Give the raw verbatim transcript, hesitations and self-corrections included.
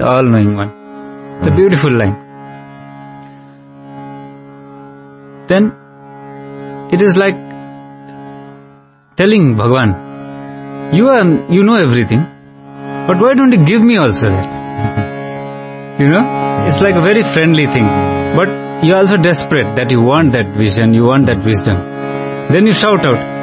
all-knowing one. It's a beautiful line. Then it is like telling Bhagavan, you are, you know everything, but why don't you give me also that? You know, it's like a very friendly thing, but you are also desperate that you want that vision, you want that wisdom. Then you shout out,